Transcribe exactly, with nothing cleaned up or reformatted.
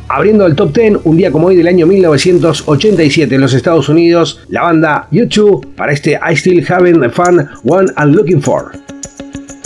Abriendo el top diez, un día como hoy del año mil novecientos ochenta y siete en los Estados Unidos, la banda U dos para este I Still Having the Fun One I'm Looking For.